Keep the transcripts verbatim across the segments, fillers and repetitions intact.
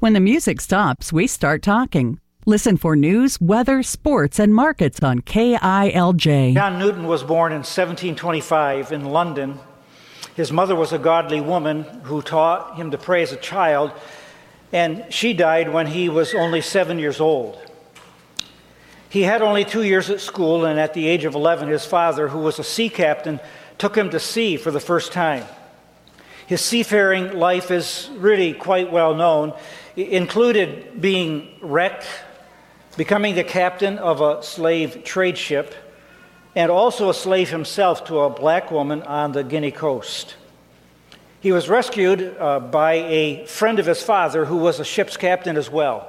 When the music stops, we start talking. Listen for news, weather, sports, and markets on K I L J. John Newton was born in seventeen twenty-five in London. His mother was a godly woman who taught him to pray as a child, and she died when he was only seven years old. He had only two years at school, and at the age of eleven, his father, who was a sea captain, took him to sea for the first time. His seafaring life is really quite well known. It included being wrecked, becoming the captain of a slave trade ship, and also a slave himself to a black woman on the Guinea coast. He was rescued uh, by a friend of his father who was a ship's captain as well.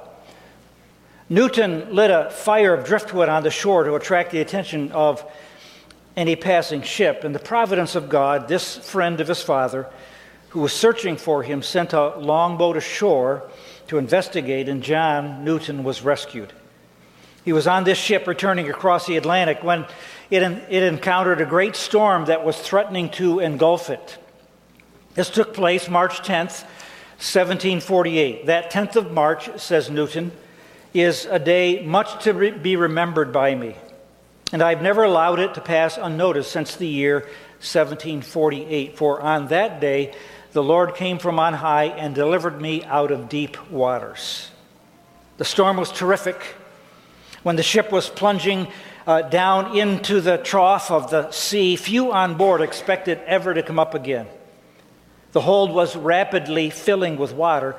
Newton lit a fire of driftwood on the shore to attract the attention of any passing ship. In the providence of God, this friend of his father, who was searching for him, sent a longboat ashore to investigate, and John Newton was rescued. He was on this ship returning across the Atlantic when it, it encountered a great storm that was threatening to engulf it. This took place March tenth, seventeen forty-eight. That tenth of March, says Newton, is a day much to re- be remembered by me, and I've never allowed it to pass unnoticed since the year seventeen forty-eight. For on that day the Lord came from on high and delivered me out of deep waters. The storm was terrific. When the ship was plunging uh, down into the trough of the sea, few on board expected ever to come up again. The hold was rapidly filling with water.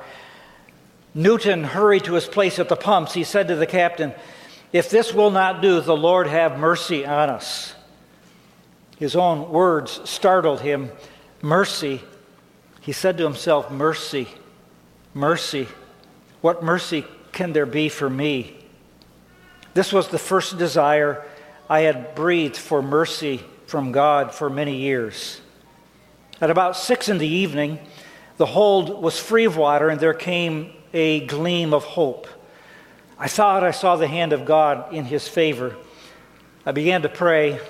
Newton hurried to his place at the pumps. He said to the captain, "If this will not do, the Lord have mercy on us." His own words startled him. Mercy. He said to himself, mercy, mercy. What mercy can there be for me? This was the first desire I had breathed for mercy from God for many years. At about six in the evening, the hold was free of water, and there came a gleam of hope. I thought I saw the hand of God in his favor. I began to pray.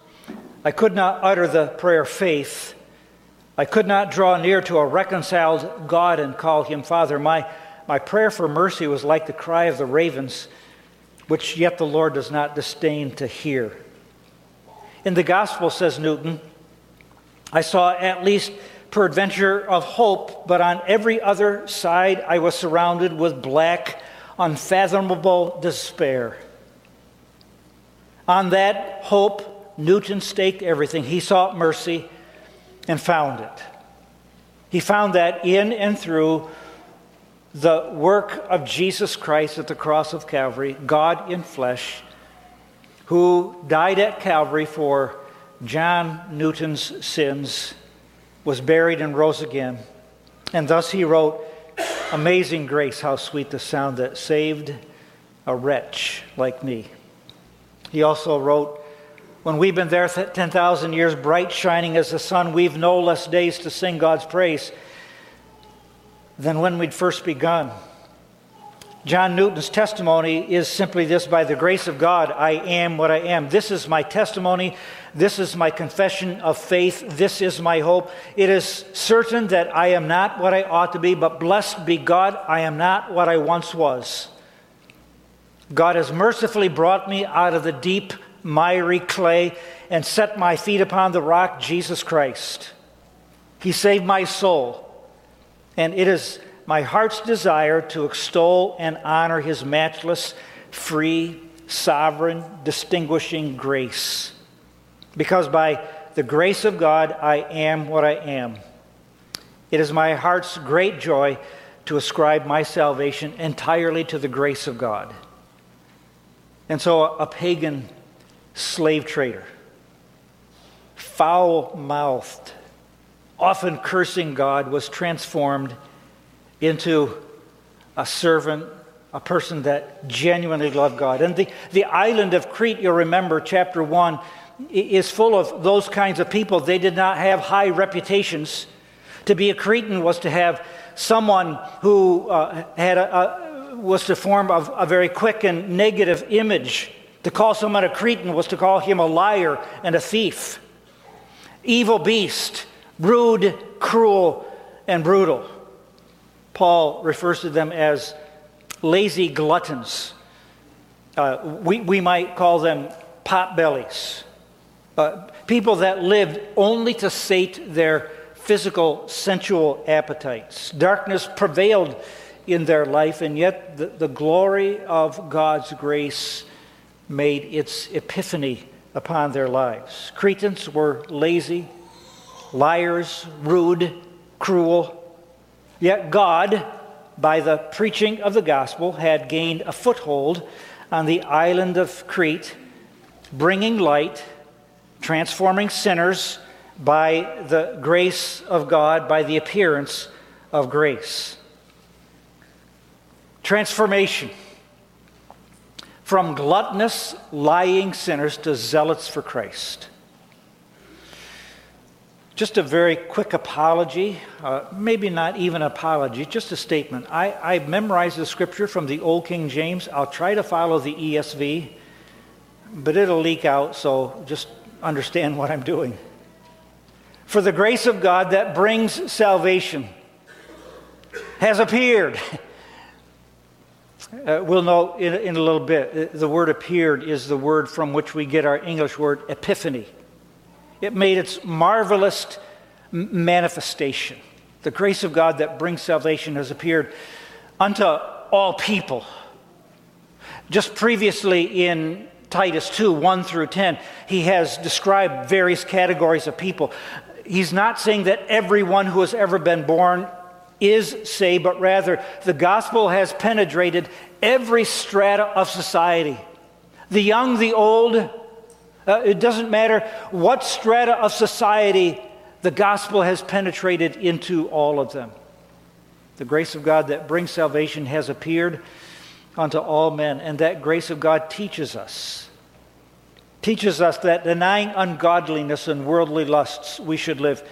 I could not utter the prayer of faith. I could not draw near to a reconciled God and call him Father. My, my prayer for mercy was like the cry of the ravens, which yet the Lord does not disdain to hear. In the gospel, says Newton, I saw at least peradventure of hope, but on every other side I was surrounded with black, unfathomable despair. On that hope, Newton staked everything. He sought mercy and found it. He found that in and through the work of Jesus Christ at the cross of Calvary, God in flesh, who died at Calvary for John Newton's sins, was buried and rose again. And thus he wrote, "Amazing grace, how sweet the sound that saved a wretch like me." He also wrote, "When we've been there ten thousand years, bright shining as the sun, we've no less days to sing God's praise than when we'd first begun." John Newton's testimony is simply this: by the grace of God, I am what I am. This is my testimony. This is my confession of faith. This is my hope. It is certain that I am not what I ought to be, but blessed be God, I am not what I once was. God has mercifully brought me out of the deep, miry clay and set my feet upon the rock, Jesus Christ. He saved my soul, and it is my heart's desire to extol and honor his matchless, free, sovereign, distinguishing grace. Because by the grace of God, I am what I am. It is my heart's great joy to ascribe my salvation entirely to the grace of God. And so a pagan slave trader, foul-mouthed, often cursing God, was transformed into a servant, a person that genuinely loved God. And the, the island of Crete, you'll remember, chapter one, is full of those kinds of people. They did not have high reputations. To be a Cretan was to have someone who uh, had a, a, was to form a, a very quick and negative image. To call someone a Cretan was to call him a liar and a thief, evil beast, rude, cruel, and brutal. Paul refers to them as lazy gluttons. Uh, we, we might call them potbellies. Uh, people that lived only to sate their physical, sensual appetites. Darkness prevailed in their life, and yet the, the glory of God's grace made its epiphany upon their lives. Cretans were lazy, liars, rude, cruel. Yet God, by the preaching of the gospel, had gained a foothold on the island of Crete, bringing light, transforming sinners by the grace of God, by the appearance of grace. Transformation from gluttonous, lying sinners to zealots for Christ. Just a very quick apology, uh, maybe not even an apology, just a statement. I, I memorized the scripture from the Old King James. I'll try to follow the E S V, but it'll leak out, so just understand what I'm doing. For the grace of God that brings salvation has appeared. Uh, we'll know in, in a little bit. The word appeared is the word from which we get our English word epiphany. It made its marvelous manifestation. The grace of God that brings salvation has appeared unto all people. Just previously in Titus two, one through ten, he has described various categories of people. He's not saying that everyone who has ever been born is saved, but rather the gospel has penetrated every strata of society. The young, the old, uh, it doesn't matter what strata of society, the gospel has penetrated into all of them. The grace of God that brings salvation has appeared unto all men, and that grace of God teaches us. Teaches us that denying ungodliness and worldly lusts, we should live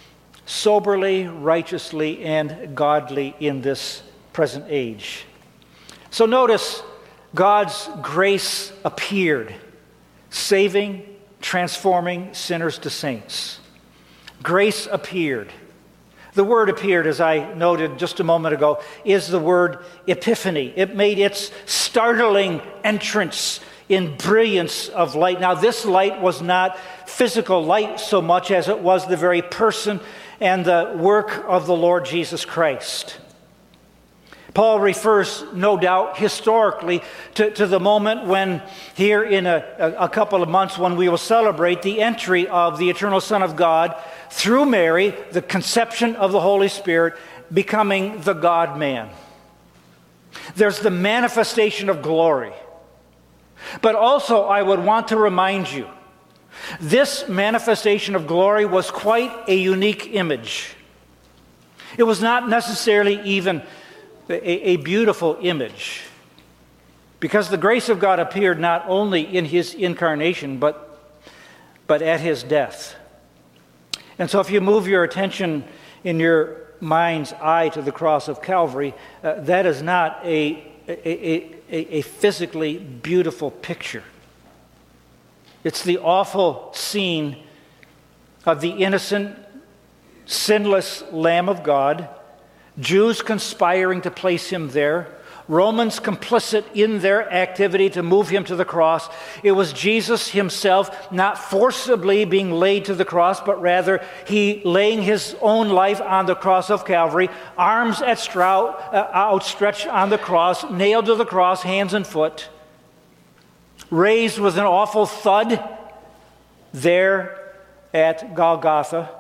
soberly, righteously, and godly in this present age. So notice, God's grace appeared, saving, transforming sinners to saints. Grace appeared. The word appeared, as I noted just a moment ago, is the word epiphany. It made its startling entrance in brilliance of light. Now, this light was not physical light so much as it was the very person and the work of the Lord Jesus Christ. Paul refers, no doubt, historically to, to the moment when here in a, a, a couple of months when we will celebrate the entry of the eternal Son of God through Mary, the conception of the Holy Spirit, becoming the God-man. There's the manifestation of glory. But also, I would want to remind you, this manifestation of glory was quite a unique image. It was not necessarily even a, a beautiful image, because the grace of God appeared not only in his incarnation, but, but at his death. And so if you move your attention in your mind's eye to the cross of Calvary, uh, that is not a, a, a, a physically beautiful picture. It's the awful scene of the innocent, sinless Lamb of God, Jews conspiring to place him there, Romans complicit in their activity to move him to the cross. It was Jesus himself not forcibly being laid to the cross, but rather he laying his own life on the cross of Calvary, arms outstretched on the cross, nailed to the cross, hands and foot, raised with an awful thud there at Golgotha.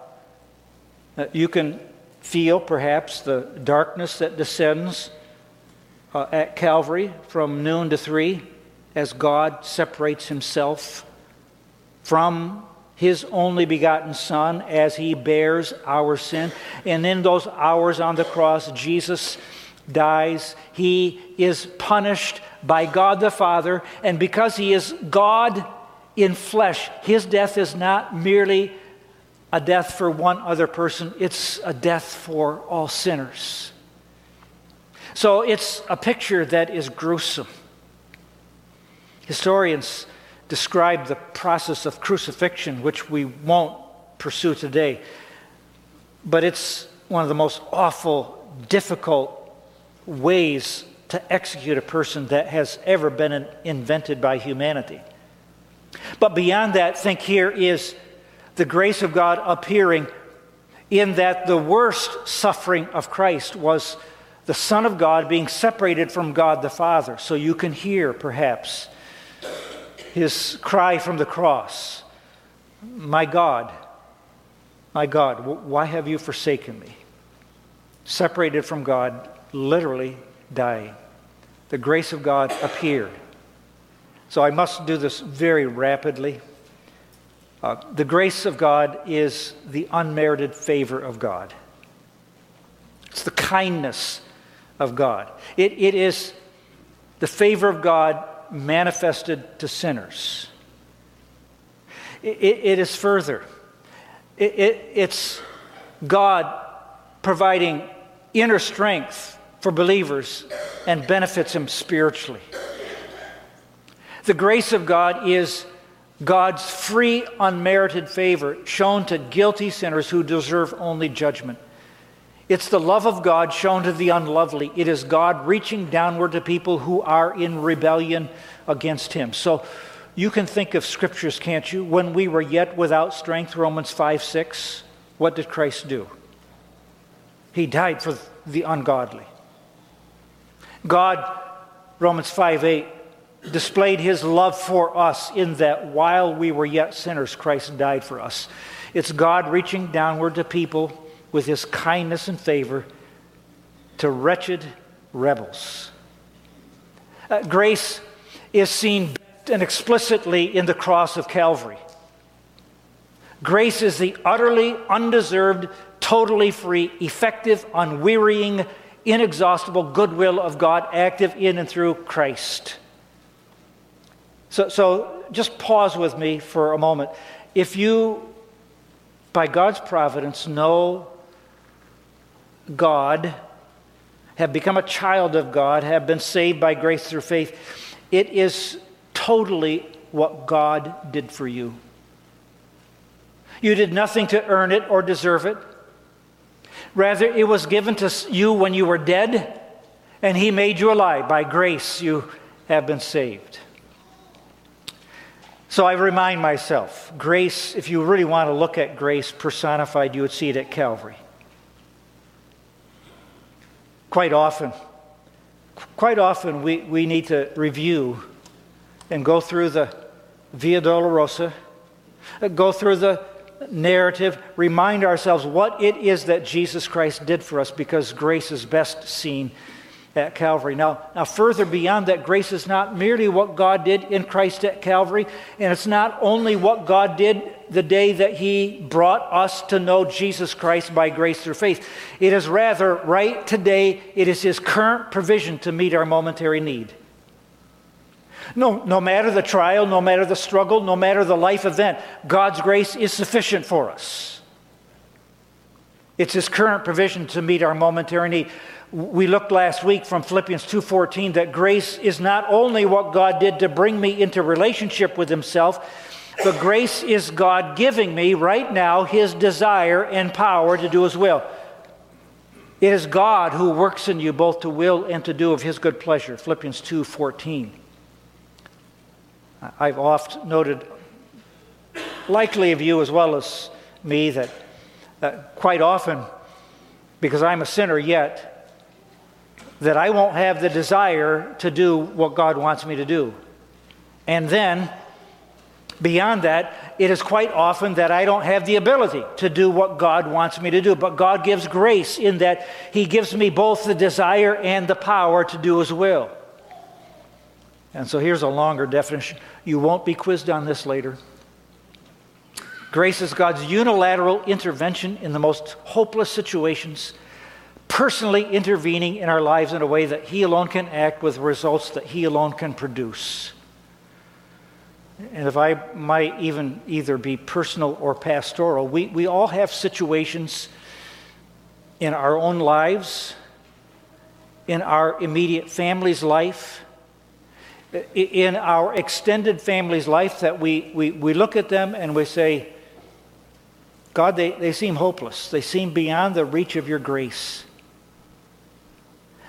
You can feel perhaps the darkness that descends uh, at Calvary from noon to three as God separates himself from his only begotten Son as he bears our sin. And in those hours on the cross, Jesus dies. He is punished by God the Father, and because he is God in flesh, his death is not merely a death for one other person, it's a death for all sinners. So it's a picture that is gruesome. Historians describe the process of crucifixion, which we won't pursue today, but it's one of the most awful, difficult, ways to execute a person that has ever been invented by humanity. But beyond that, think here is the grace of God appearing in that the worst suffering of Christ was the Son of God being separated from God the Father. So you can hear, perhaps, his cry from the cross, "My God, my God, why have you forsaken me?" Separated from God, literally dying. The grace of God appeared. So I must do this very rapidly. Uh, the grace of God is the unmerited favor of God. It's the kindness of God. It, it is the favor of God manifested to sinners. It, it, it is further. It, it, it's God providing inner strength for believers and benefits them spiritually. The grace of God is God's free, unmerited favor shown to guilty sinners who deserve only judgment. It's the love of God shown to the unlovely. It is God reaching downward to people who are in rebellion against Him. So you can think of scriptures, can't you? When we were yet without strength, Romans five six, what did Christ do? He died for the ungodly. God, Romans five eight, displayed His love for us in that while we were yet sinners, Christ died for us. It's God reaching downward to people with His kindness and favor to wretched rebels. Uh, grace is seen best and explicitly in the cross of Calvary. Grace is the utterly undeserved, totally free, effective, unwearying, inexhaustible goodwill of God active in and through Christ. So, so just pause with me for a moment. If you, by God's providence, know God, have become a child of God, have been saved by grace through faith, it is totally what God did for you. You did nothing to earn it or deserve it. Rather, it was given to you when you were dead, and He made you alive. By grace, you have been saved. So I remind myself, grace, if you really want to look at grace personified, you would see it at Calvary. Quite often, quite often we, we need to review and go through the Via Dolorosa, go through the narrative, remind ourselves what it is that Jesus Christ did for us, because grace is best seen at Calvary. Now, now, further beyond that, grace is not merely what God did in Christ at Calvary, and it's not only what God did the day that He brought us to know Jesus Christ by grace through faith. It is rather, right today, it is His current provision to meet our momentary need. No, no matter the trial, no matter the struggle, no matter the life event, God's grace is sufficient for us. It's His current provision to meet our momentary need. We looked last week from Philippians two fourteen that grace is not only what God did to bring me into relationship with Himself, but grace is God giving me right now His desire and power to do His will. It is God who works in you both to will and to do of His good pleasure, Philippians two fourteen. I've oft noted, likely of you as well as me, that uh, quite often, because I'm a sinner yet, that I won't have the desire to do what God wants me to do. And then, beyond that, it is quite often that I don't have the ability to do what God wants me to do. But God gives grace in that He gives me both the desire and the power to do His will. And so here's a longer definition. You won't be quizzed on this later. Grace is God's unilateral intervention in the most hopeless situations, personally intervening in our lives in a way that He alone can act with results that He alone can produce. And if I might even either be personal or pastoral, we, we all have situations in our own lives, in our immediate family's life, in our extended family's life that we, we, we look at them and we say, God, they, they seem hopeless. They seem beyond the reach of your grace.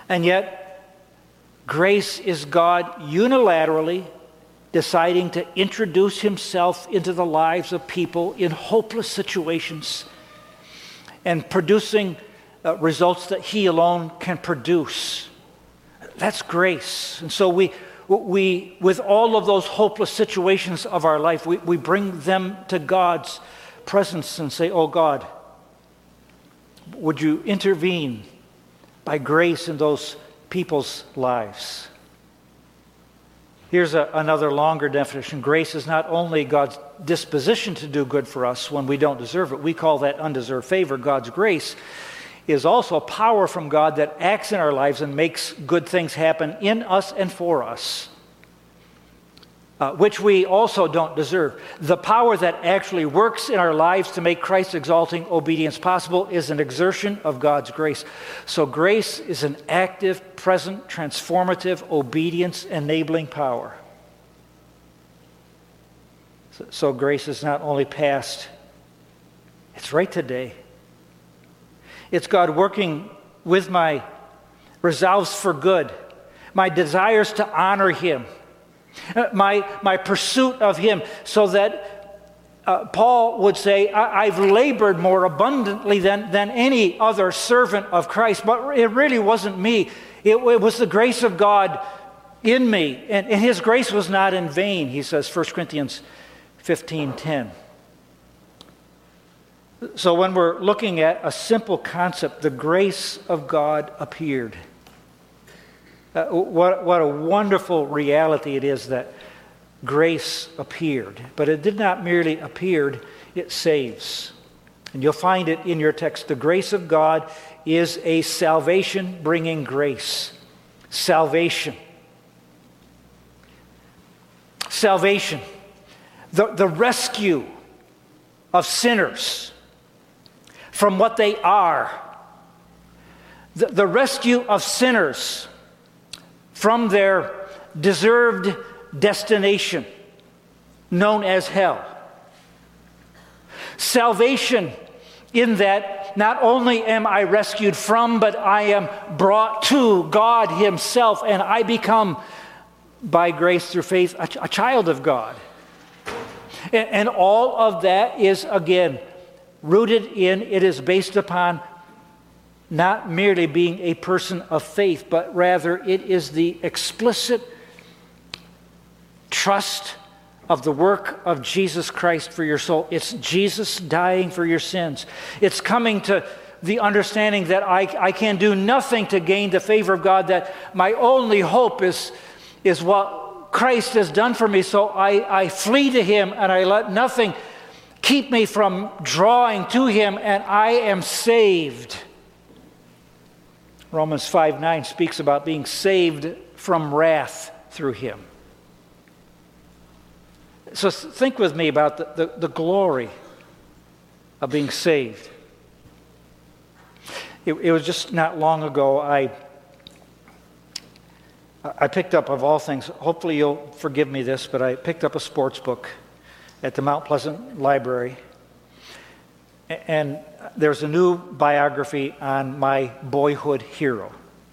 And yet, grace is God unilaterally deciding to introduce himself into the lives of people in hopeless situations and producing uh, results that he alone can produce. That's grace. And so we, we with all of those hopeless situations of our life, we, we bring them to God's presence and say, oh God, would you intervene by grace in those people's lives? Here's a, another longer definition. Grace is not only God's disposition to do good for us when we don't deserve it. We call that undeserved favor. God's grace is also power from God that acts in our lives and makes good things happen in us and for us, uh, which we also don't deserve. The power that actually works in our lives to make Christ's exalting obedience possible is an exertion of God's grace. So grace is an active, present, transformative, obedience-enabling power. So, so grace is not only past, it's right today. It's God working with my resolves for good, my desires to honor him, my, my pursuit of him, so that uh, Paul would say, I, I've labored more abundantly than, than any other servant of Christ. But it really wasn't me. It, it was the grace of God in me. And, and his grace was not in vain, he says, First Corinthians fifteen ten. So when we're looking at a simple concept, the grace of God appeared. Uh, what, what a wonderful reality it is that grace appeared. But it did not merely appear, it saves. And you'll find it in your text. The grace of God is a salvation-bringing grace. Salvation. Salvation. The, the rescue of sinners from what they are. The, the rescue of sinners from their deserved destination, known as hell. Salvation in that not only am I rescued from, but I am brought to God himself, and I become, by grace through faith, a, a child of God. And, and all of that is, again, rooted in, it is based upon not merely being a person of faith, but rather it is the explicit trust of the work of Jesus Christ for your soul. It's Jesus dying for your sins. It's coming to the understanding that I, I can do nothing to gain the favor of God, that my only hope is, is what Christ has done for me. So I, I flee to him and I let nothing keep me from drawing to him, and I am saved. Romans five nine speaks about being saved from wrath through him. So think with me about the, the, the glory of being saved. It, it was just not long ago I I picked up, of all things, hopefully you'll forgive me this, but I picked up a sports book at the Mount Pleasant Library. And there's a new biography on my boyhood hero.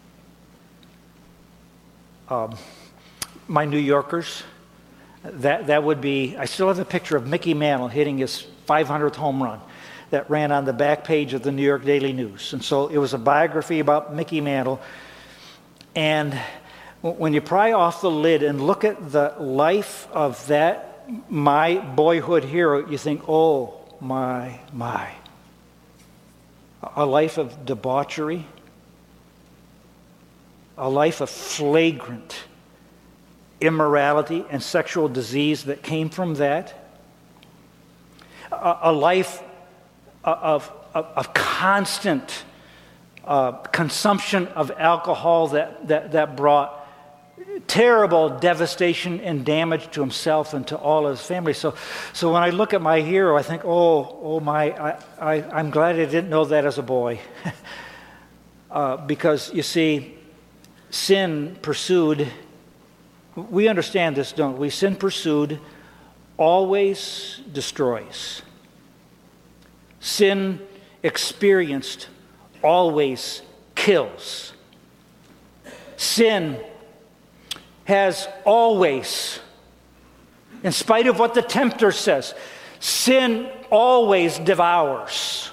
Um, my New Yorkers, that, that would be, I still have a picture of Mickey Mantle hitting his five hundredth home run that ran on the back page of the New York Daily News. And so it was a biography about Mickey Mantle. And when you pry off the lid and look at the life of that, my boyhood hero, you think, oh, my, my. A life of debauchery, a life of flagrant immorality and sexual disease that came from that, a, a life of, of, of constant uh, consumption of alcohol that, that, that brought terrible devastation and damage to himself and to all his family. So, so when I look at my hero, I think, oh, oh my, I, I, I'm glad I didn't know that as a boy. uh, because, you see, sin pursued, we understand this, don't we? Sin pursued always destroys. Sin experienced always kills. sin has always, in spite of what the tempter says, sin always devours.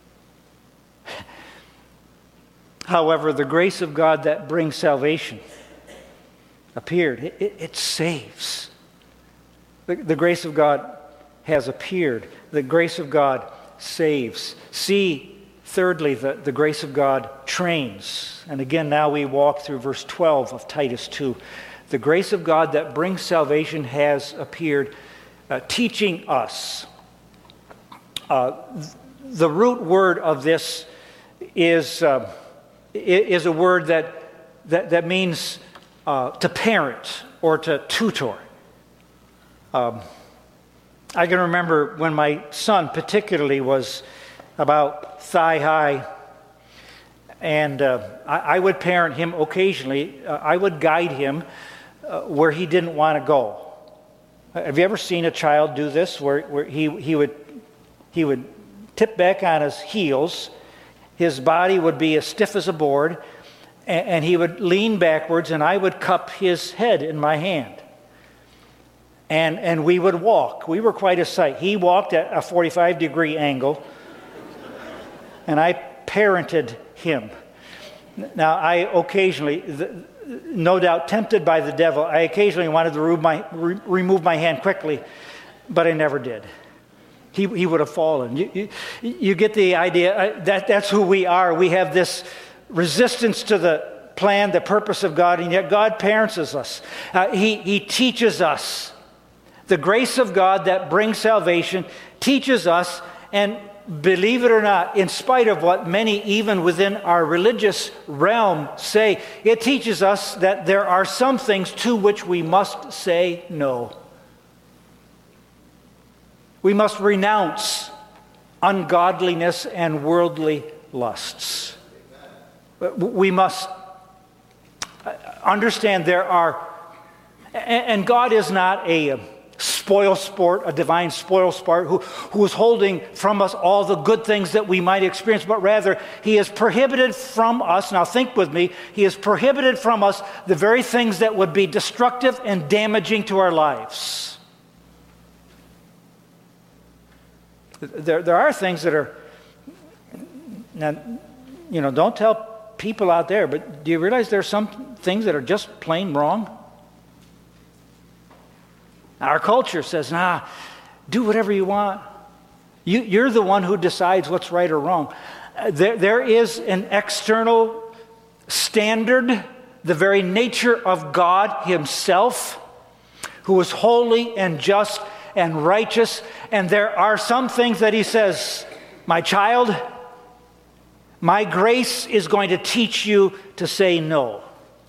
However, the grace of God that brings salvation appeared. It, it, it saves. The, the grace of God has appeared. The grace of God saves. See, thirdly, the, the grace of God trains. And again, now we walk through verse twelve of Titus two. The grace of God that brings salvation has appeared, uh, teaching us. Uh, the root word of this is, uh, is a word that, that, that means uh, to parent or to tutor. Um, I can remember when my son particularly was about thigh high, and uh, I, I would parent him occasionally. Uh, I would guide him uh, where he didn't want to go. Have you ever seen a child do this, where, where he, he would he would tip back on his heels, his body would be as stiff as a board, and, and he would lean backwards, and I would cup his head in my hand. And, and we would walk. We were quite a sight. He walked at a forty-five degree angle, and I parented him. Now, I occasionally, no doubt tempted by the devil, I occasionally wanted to remove my, re- remove my hand quickly, but I never did. He, he would have fallen. You, you, you get the idea. That, that's who we are. We have this resistance to the plan, the purpose of God, and yet God parents us. Uh, he, he teaches us. The grace of God that brings salvation teaches us, and believe it or not, in spite of what many even within our religious realm say, it teaches us that there are some things to which we must say no. We must renounce ungodliness and worldly lusts. We must understand there are, and God is not a spoil sport, a divine spoil sport who, who is holding from us all the good things that we might experience, but rather he has prohibited from us, now think with me, he has prohibited from us the very things that would be destructive and damaging to our lives. There, there are things that are, now, you know, don't tell people out there, but do you realize there are some things that are just plain wrong? Our culture says, nah, do whatever you want. You, you're the one who decides what's right or wrong. Uh, there, there is an external standard, the very nature of God himself, who is holy and just and righteous. And there are some things that he says, my child, my grace is going to teach you to say no.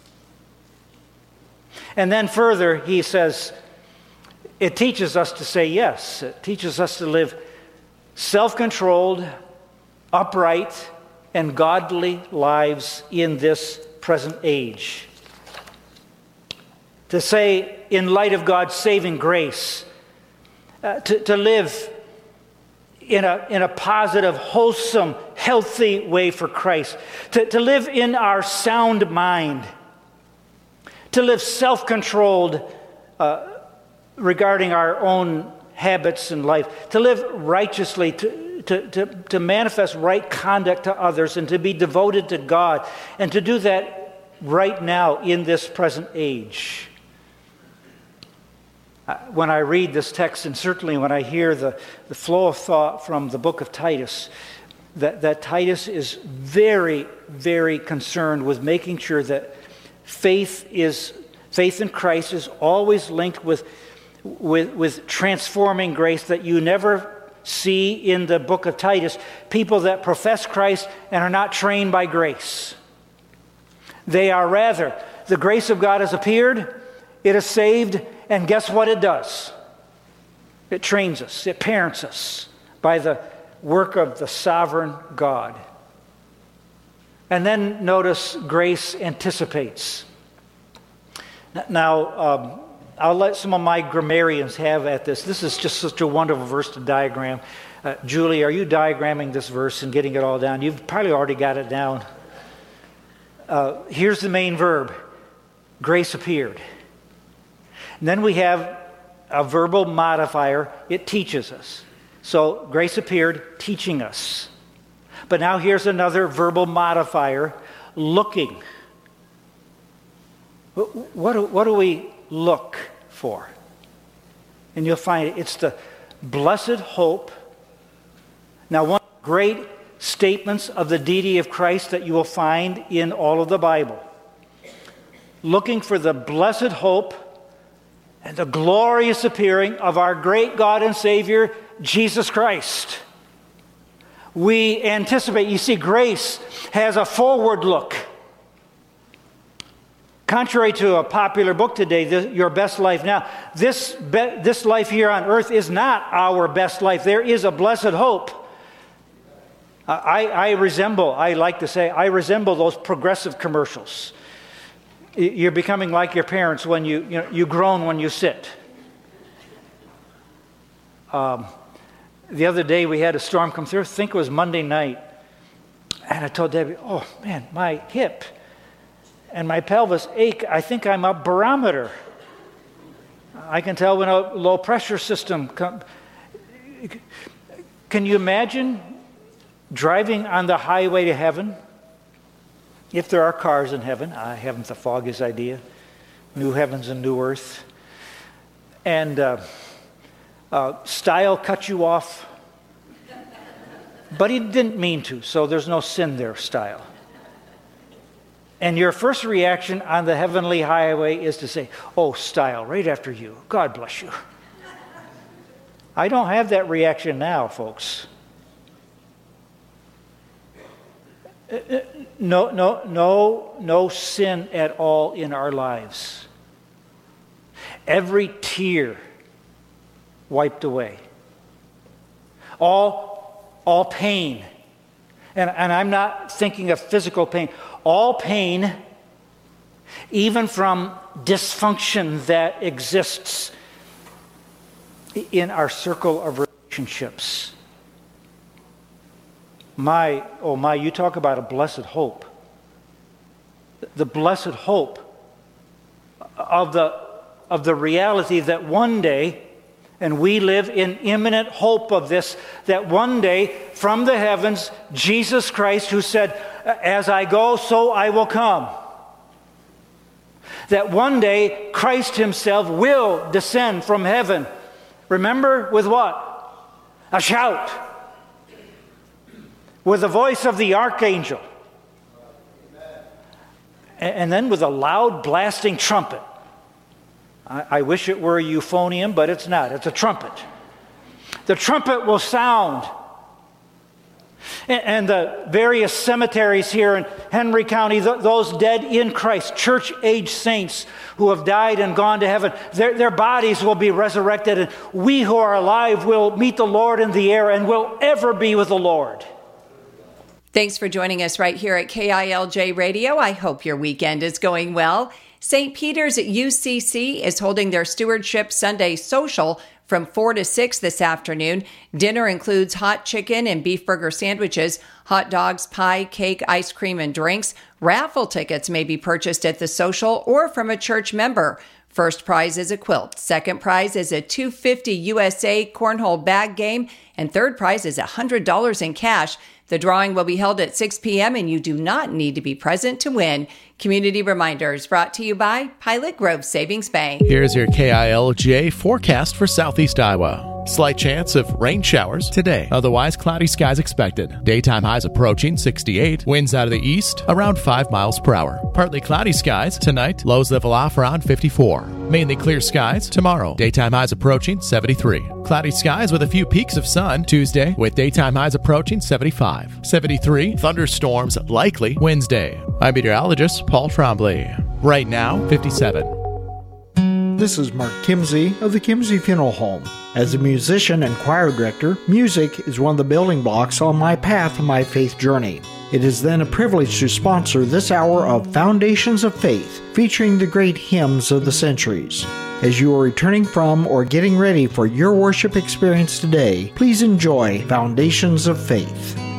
And then further, he says, it teaches us to say yes. It teaches us to live self-controlled, upright, and godly lives in this present age. To say, in light of God's saving grace, uh, to, to live in a, in a positive, wholesome, healthy way for Christ. To, to live in our sound mind. To live self-controlled, uh, regarding our own habits in life, to live righteously, to, to, to, to manifest right conduct to others, and to be devoted to God, and to do that right now in this present age. Uh, when I read this text, and certainly when I hear the, the flow of thought from the book of Titus, that, that Titus is very, very concerned with making sure that faith is faith in Christ is always linked with With, with transforming grace, that you never see in the book of Titus people that profess Christ and are not trained by grace. They are rather, the grace of God has appeared, it has saved, and guess what it does? It trains us, it parents us by the work of the sovereign God. And then notice grace anticipates. Now, um, I'll let some of my grammarians have at this. This is just such a wonderful verse to diagram. Uh, Julie, are you diagramming this verse and getting it all down? You've probably already got it down. Uh, here's the main verb. grace appeared. And then we have a verbal modifier, it teaches us. So grace appeared, teaching us. But now here's another verbal modifier, looking. What do, what do we look for? And you'll find it, it's the blessed hope. Now, one of the great statements of the deity of Christ that you will find in all of the Bible. Looking for the blessed hope and the glorious appearing of our great God and Savior, Jesus Christ. We anticipate, you see, grace has a forward look. Contrary to a popular book today, the, Your Best Life Now, this, be, this life here on earth is not our best life. There is a blessed hope. I, I resemble, I like to say, I resemble those progressive commercials. You're becoming like your parents when you, you know, you groan when you sit. Um, the other day we had a storm come through, I think it was Monday night, and I told Debbie, oh man, my hip and my pelvis ache. I think I'm a barometer. I can tell when a low pressure system comes. Can you imagine driving on the highway to heaven? If there are cars in heaven, I haven't the foggiest idea. New heavens and new earth. And uh, uh, style cut you off. But he didn't mean to, so there's no sin there, style. And your first reaction on the heavenly highway is to say, oh, style, right after you. God bless you. I don't have that reaction now, folks. No, no, no, no sin at all in our lives. Every tear wiped away. All, all pain. And, and I'm not thinking of physical pain. All pain, even from dysfunction that exists in our circle of relationships. My, oh my, you talk about a blessed hope. The blessed hope of the, of the reality that one day, and we live in imminent hope of this, that one day from the heavens, Jesus Christ, who said, as I go, so I will come. That one day Christ himself will descend from heaven. Remember, with what? A shout. With the voice of the archangel. And then with a loud blasting trumpet. I, I wish it were a euphonium, but it's not. It's a trumpet. The trumpet will sound. And, and the various cemeteries here in Henry County, th- those dead in Christ, church-age saints who have died and gone to heaven, their, their bodies will be resurrected, and we who are alive will meet the Lord in the air and will ever be with the Lord. Thanks for joining us right here at K I L J Radio. I hope your weekend is going well. Saint Peter's at U C C is holding their Stewardship Sunday Social from four to six this afternoon. Dinner includes hot chicken and beef burger sandwiches, hot dogs, pie, cake, ice cream, and drinks. Raffle tickets may be purchased at the social or from a church member. First prize is a quilt. Second prize is a two hundred fifty U S A cornhole bag game. And third prize is one hundred dollars in cash. The drawing will be held at six p.m. and you do not need to be present to win. Community reminders brought to you by Pilot Grove Savings Bank. Here's your K I L J forecast for Southeast Iowa. Slight chance of rain showers today. Otherwise, cloudy skies expected. Daytime highs approaching sixty-eight. Winds out of the east around five miles per hour. Partly cloudy skies tonight. Lows level off around fifty-four. Mainly clear skies tomorrow. Daytime highs approaching seventy-three. Cloudy skies with a few peaks of sun Tuesday with daytime highs approaching seventy-five. seventy-three. Thunderstorms likely Wednesday. I'm meteorologist Paul Trombley. Right now, fifty-seven. This is Mark Kimsey of the Kimsey Funeral Home. As a musician and choir director, music is one of the building blocks on my path of my faith journey. It is then a privilege to sponsor this hour of Foundations of Faith, featuring the great hymns of the centuries. As you are returning from or getting ready for your worship experience today, please enjoy Foundations of Faith.